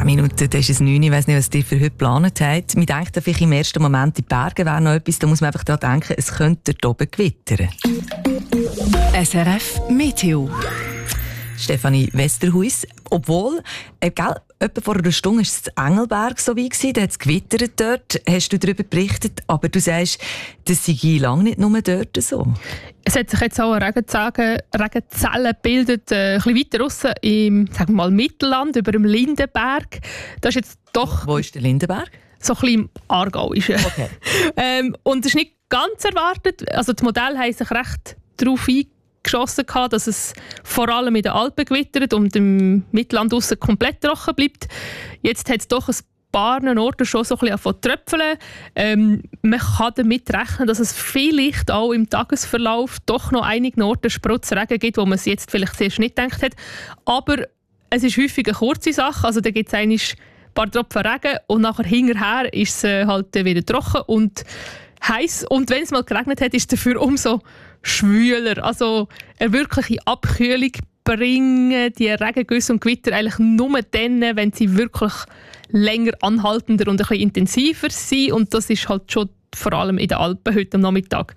10 Minuten, das ist es 9. Ich weiss nicht, was ihr für heute geplant habt. Man denkt vielleicht im ersten Moment, die Berge wären noch etwas. Da muss man einfach daran denken, es könnte dort oben gewittern. SRF Meteo. Stefanie Westerhuis. Obwohl, etwa vor einer Stunde war es in Engelberg so wie gewesen, da hat es gewittert dort, hast du darüber berichtet, aber du sagst, das sei lange nicht nur dort so. Es hat sich jetzt auch eine Regenzelle gebildet, ein bisschen weiter aussen im, sagen wir mal, Mittelland, über dem Lindenberg. Das ist jetzt doch... Wo ist der Lindenberg? So ein bisschen im Aargauischen. Okay. Und das ist nicht ganz erwartet. Also die Modelle haben sich recht darauf eingeschossen, dass es vor allem in den Alpen gewittert und im Mittelland aussen komplett trocken bleibt. Jetzt hat es doch ein paar Orten schon so ein bisschen angefangen zu tröpfeln. Man kann damit rechnen, dass es vielleicht auch im Tagesverlauf doch noch einige Orten Sprotzregen gibt, wo man es jetzt vielleicht zuerst nicht gedacht hat. Aber es ist häufig eine kurze Sache. Also da gibt es ein paar Tropfen Regen und nachher hinterher ist es halt wieder trocken und heiß. Und wenn es mal geregnet hat, ist es dafür umso schwüler. Also eine wirkliche Abkühlung bringen die Regengüsse und Gewitter eigentlich nur dann, wenn sie wirklich länger anhaltender und ein bisschen intensiver sind. Und das ist halt schon vor allem in den Alpen heute am Nachmittag.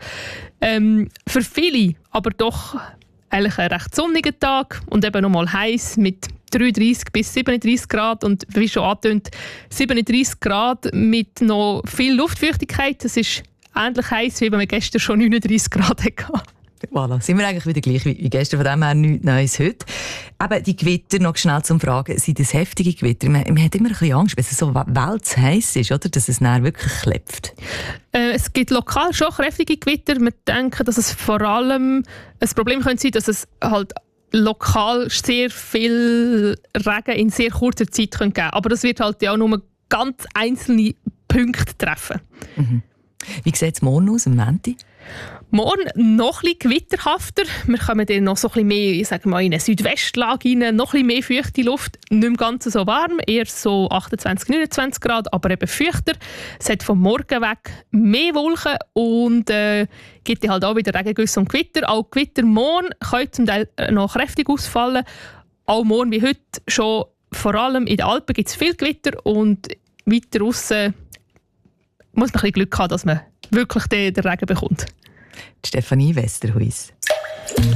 Für viele aber doch eigentlich ein recht sonniger Tag und eben nochmal heiß mit 33 bis 37 Grad und wie schon angetönt, 37 Grad mit noch viel Luftfeuchtigkeit. Das ist ähnlich heiß, wie wenn wir gestern schon 39 Grad hatten. Voilà, sind wir eigentlich wieder gleich wie gestern, von dem her nichts Neues heute. Aber die Gewitter, noch schnell zum Fragen, sind das heftige Gewitter? Man hat immer ein bisschen Angst, wenn es so weltheiß ist, oder? Dass es dann wirklich klebt. Es gibt lokal schon kräftige Gewitter. Wir denken, dass es vor allem ein Problem könnte sein, dass es halt lokal sehr viel Regen in sehr kurzer Zeit geben kann. Aber das wird halt ja auch nur ganz einzelne Punkte treffen. Mhm. Wie sieht es morgen aus, am Montag? Morgen noch ein bisschen gewitterhafter. Wir kommen dann noch so ein bisschen mehr, ich sage mal, in eine Südwestlage rein, noch ein bisschen mehr feuchte Luft. Nicht mehr ganz so warm, eher so 28, 29 Grad, aber eben feuchter. Es hat vom Morgen weg mehr Wolken und gibt halt auch wieder Regengüsse und Gewitter. Auch Gewitter morgen können zum Teil noch kräftig ausfallen. Auch morgen wie heute schon, vor allem in den Alpen gibt es viel Gewitter und weiter aussen muss man ein bisschen Glück haben, dass man wirklich den Regen bekommt. Stefanie Westerhuis.